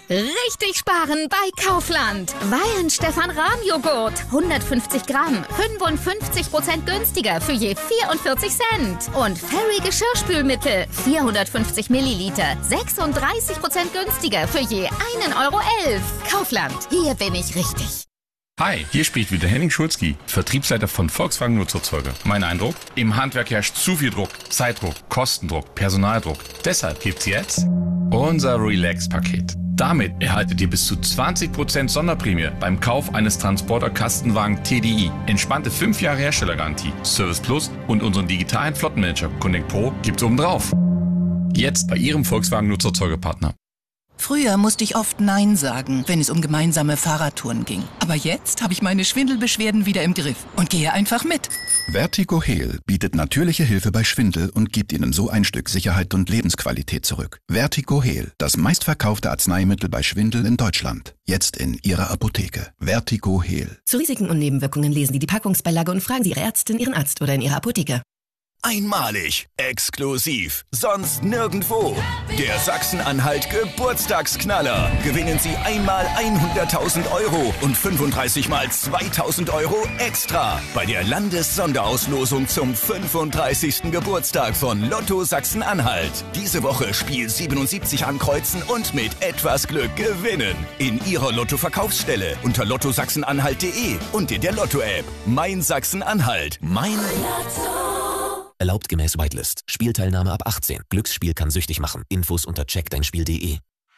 Richtig sparen bei Kaufland. Wein Stefan Rahm Joghurt. 150 Gramm. 55% günstiger für je 44 Cent. Und Fairy Geschirrspülmittel. 450 Milliliter. 36% günstiger für je 1,11 Euro. Kaufland. Hier bin ich richtig. Hi, hier spricht wieder Henning Schulzki, Vertriebsleiter von Volkswagen Nutzerzeuger. Mein Eindruck? Im Handwerk herrscht zu viel Druck, Zeitdruck, Kostendruck, Personaldruck. Deshalb gibt's jetzt unser Relax-Paket. Damit erhaltet ihr bis zu 20% Sonderprämie beim Kauf eines Transporter-Kastenwagen TDI. Entspannte 5 Jahre Herstellergarantie, Service Plus und unseren digitalen Flottenmanager Connect Pro gibt's obendrauf. Jetzt bei Ihrem Volkswagen Nutzerzeugerpartner. Früher musste ich oft Nein sagen, wenn es um gemeinsame Fahrradtouren ging. Aber jetzt habe ich meine Schwindelbeschwerden wieder im Griff und gehe einfach mit. Vertigo Heal bietet natürliche Hilfe bei Schwindel und gibt Ihnen so ein Stück Sicherheit und Lebensqualität zurück. Vertigo Heal, das meistverkaufte Arzneimittel bei Schwindel in Deutschland. Jetzt in Ihrer Apotheke. Vertigo Heal. Zu Risiken und Nebenwirkungen lesen Sie die Packungsbeilage und fragen Sie Ihre Ärztin, Ihren Arzt oder in Ihrer Apotheke. Einmalig, exklusiv, sonst nirgendwo. Der Sachsen-Anhalt Geburtstagsknaller. Gewinnen Sie einmal 100.000 Euro und 35 mal 2.000 Euro extra bei der Landessonderauslosung zum 35. Geburtstag von Lotto Sachsen-Anhalt. Diese Woche Spiel 77 ankreuzen und mit etwas Glück gewinnen. In Ihrer Lotto-Verkaufsstelle unter lottosachsenanhalt.de und in der Lotto-App. Mein Sachsen-Anhalt. Mein Lotto. Erlaubt gemäß Whitelist. Spielteilnahme ab 18. Glücksspiel kann süchtig machen. Infos unter checkdeinspiel.de.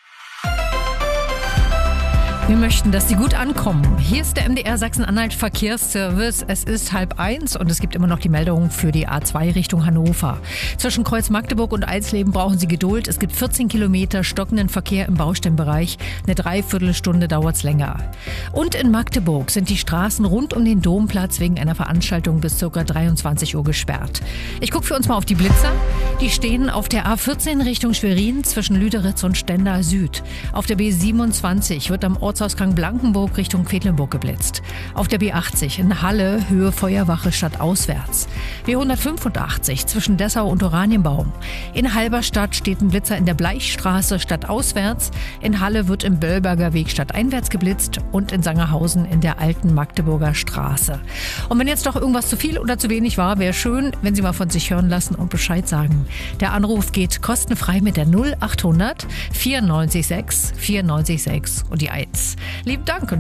Wir möchten, dass Sie gut ankommen. Hier ist der MDR Sachsen-Anhalt Verkehrsservice. Es ist 12:30 und es gibt immer noch die Meldung für die A2 Richtung Hannover. Zwischen Kreuz Magdeburg und Eisleben brauchen Sie Geduld. Es gibt 14 Kilometer stockenden Verkehr im Baustellenbereich. Eine Dreiviertelstunde dauert es länger. Und in Magdeburg sind die Straßen rund um den Domplatz wegen einer Veranstaltung bis ca. 23 Uhr gesperrt. Ich gucke für uns mal auf die Blitzer. Die stehen auf der A14 Richtung Schwerin zwischen Lüderitz und Stendal Süd. Auf der B27 wird am Ortsausgang Blankenburg Richtung Quedlinburg geblitzt. Auf der B80 in Halle Höhe Feuerwache stadtauswärts. B185 zwischen Dessau und Oranienbaum. In Halberstadt steht ein Blitzer in der Bleichstraße stadtauswärts. In Halle wird im Böllberger Weg stadteinwärts geblitzt und in Sangerhausen in der alten Magdeburger Straße. Und wenn jetzt doch irgendwas zu viel oder zu wenig war, wäre schön, wenn Sie mal von sich hören lassen und Bescheid sagen. Der Anruf geht kostenfrei mit der 0800 94 6 94 6 und die 1. Lieben Dank.